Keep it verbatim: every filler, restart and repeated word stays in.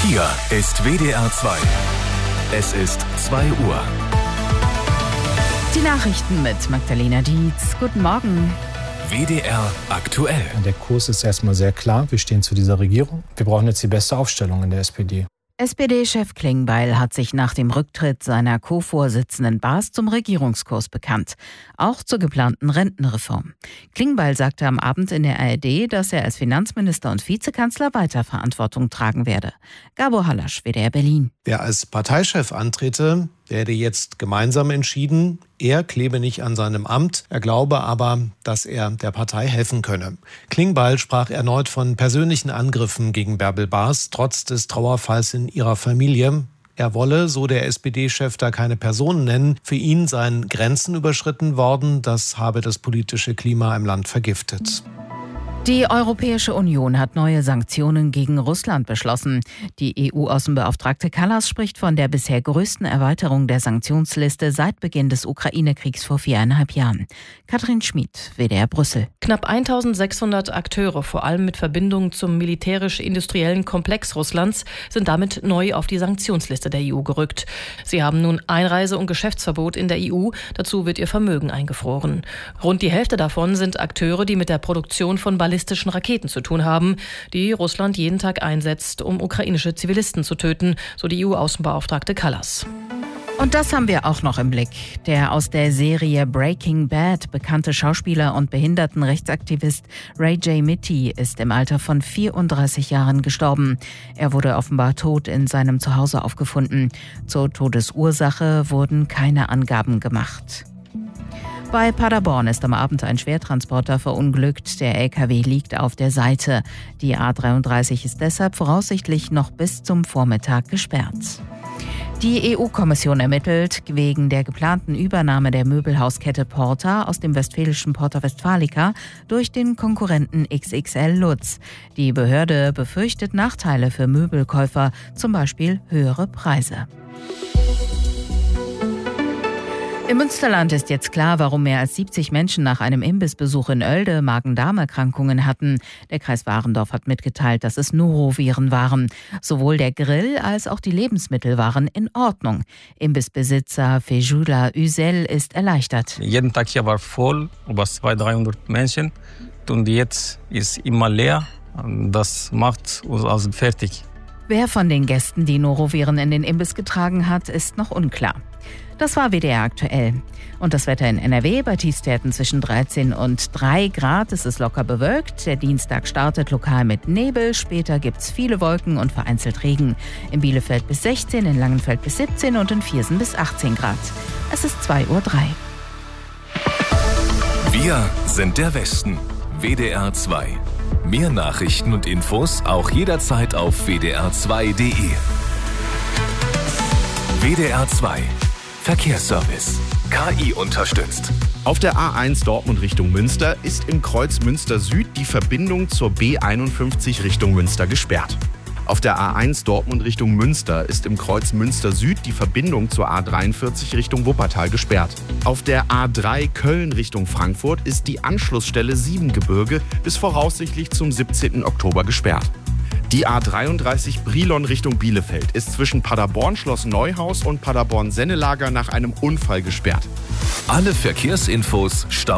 Hier ist W D R zwei. Es ist zwei Uhr. Die Nachrichten mit Magdalena Dietz. Guten Morgen. W D R aktuell. Der Kurs ist erstmal sehr klar. Wir stehen zu dieser Regierung. Wir brauchen jetzt die beste Aufstellung in der S P D. S P D-Chef Klingbeil hat sich nach dem Rücktritt seiner Co-Vorsitzenden Baas zum Regierungskurs bekannt. Auch zur geplanten Rentenreform. Klingbeil sagte am Abend in der A R D, dass er als Finanzminister und Vizekanzler weiter Verantwortung tragen werde. Gabor Hallasch, W D R Berlin. Wer als Parteichef antrete, werde jetzt gemeinsam entschieden. Er klebe nicht an seinem Amt. Er glaube aber, dass er der Partei helfen könne. Klingbeil sprach erneut von persönlichen Angriffen gegen Bärbel Baas, trotz des Trauerfalls in ihrer Familie. Er wolle, so der S P D-Chef, da keine Personen nennen. Für ihn seien Grenzen überschritten worden. Das habe das politische Klima im Land vergiftet. Die Europäische Union hat neue Sanktionen gegen Russland beschlossen. Die E U-Außenbeauftragte Kallas spricht von der bisher größten Erweiterung der Sanktionsliste seit Beginn des Ukraine-Kriegs vor viereinhalb Jahren. Katrin Schmid, W D R Brüssel. Knapp eintausendsechshundert Akteure, vor allem mit Verbindung zum militärisch-industriellen Komplex Russlands, sind damit neu auf die Sanktionsliste der E U gerückt. Sie haben nun Einreise- und Geschäftsverbot in der E U. Dazu wird ihr Vermögen eingefroren. Rund die Hälfte davon sind Akteure, die mit der Produktion von ballistischen Raketen zu tun haben, die Russland jeden Tag einsetzt, um ukrainische Zivilisten zu töten, so die E U-Außenbeauftragte Kallas. Und das haben wir auch noch im Blick. Der aus der Serie Breaking Bad bekannte Schauspieler und Behindertenrechtsaktivist Ray J. Mitty ist im Alter von vierunddreißig Jahren gestorben. Er wurde offenbar tot in seinem Zuhause aufgefunden. Zur Todesursache wurden keine Angaben gemacht. Bei Paderborn ist am Abend ein Schwertransporter verunglückt. Der L K W liegt auf der Seite. Die A dreiunddreißig ist deshalb voraussichtlich noch bis zum Vormittag gesperrt. Die E U-Kommission ermittelt wegen der geplanten Übernahme der Möbelhauskette Porta aus dem westfälischen Porta Westfalica durch den Konkurrenten X X L Lutz. Die Behörde befürchtet Nachteile für Möbelkäufer, zum Beispiel höhere Preise. Im Münsterland ist jetzt klar, warum mehr als siebzig Menschen nach einem Imbissbesuch in Oelde Magen-Darm-Erkrankungen hatten. Der Kreis Warendorf hat mitgeteilt, dass es Noroviren waren. Sowohl der Grill als auch die Lebensmittel waren in Ordnung. Imbissbesitzer Fejula Üsel ist erleichtert. Jeden Tag hier war voll, über zweihundert, dreihundert Menschen. Und jetzt ist immer leer. Das macht uns also fertig. Wer von den Gästen die Noroviren in den Imbiss getragen hat, ist noch unklar. Das war W D R aktuell. Und das Wetter in N R W bei Tiefstwerten zwischen dreizehn und drei Grad. Es ist locker bewölkt. Der Dienstag startet lokal mit Nebel. Später gibt's viele Wolken und vereinzelt Regen. In Bielefeld bis sechzehn, in Langenfeld bis siebzehn und in Viersen bis achtzehn Grad. Es ist zwei Uhr drei. Wir sind der Westen. W D R zwei. Mehr Nachrichten und Infos auch jederzeit auf w d r zwei punkt d e. W D R zwei. Verkehrsservice. K I unterstützt. Auf der A eins Dortmund Richtung Münster ist im Kreuz Münster Süd die Verbindung zur B einundfünfzig Richtung Münster gesperrt. Auf der A eins Dortmund Richtung Münster ist im Kreuz Münster Süd die Verbindung zur A dreiundvierzig Richtung Wuppertal gesperrt. Auf der A drei Köln Richtung Frankfurt ist die Anschlussstelle Siebengebirge bis voraussichtlich zum siebzehnten Oktober gesperrt. Die A dreiunddreißig Brilon Richtung Bielefeld ist zwischen Paderborn-Schloss Neuhaus und Paderborn-Sennelager nach einem Unfall gesperrt. Alle Verkehrsinfos, Stau